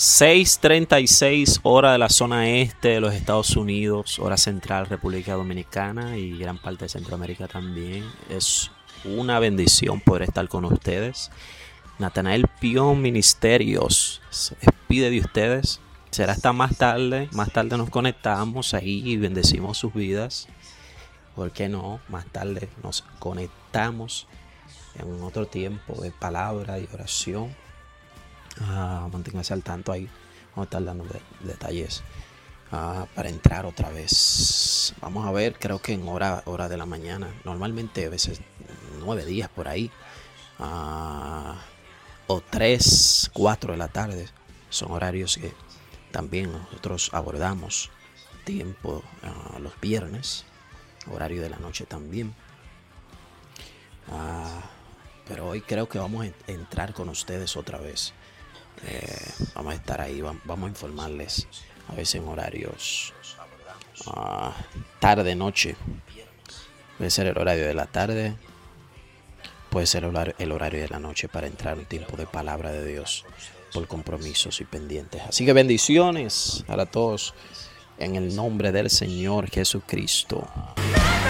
6:36 hora de la zona este de los Estados Unidos, hora central República Dominicana y gran parte de Centroamérica también. Es una bendición poder estar con ustedes. Natanael Pion Ministerios se despide de ustedes. Será hasta más tarde. Más tarde nos conectamos ahí y bendecimos sus vidas. ¿Por qué no? Más tarde nos conectamos en otro tiempo de palabra y oración. Manténgase al tanto ahí. Vamos a estar dando detalles para entrar otra vez. Vamos a ver, creo que en hora de la mañana. Normalmente a veces 9 días por ahí. O 3, 4 de la tarde. Son horarios que también nosotros abordamos. Tiempo los viernes. Horario de la noche también. Pero hoy creo que vamos a entrar con ustedes otra vez. Vamos a estar ahí, vamos a informarles a veces en horarios tarde, noche. Puede ser el horario de la tarde, puede ser el horario de la noche para entrar en tiempo de palabra de Dios por compromisos y pendientes. Así que bendiciones para todos en el nombre del Señor Jesucristo.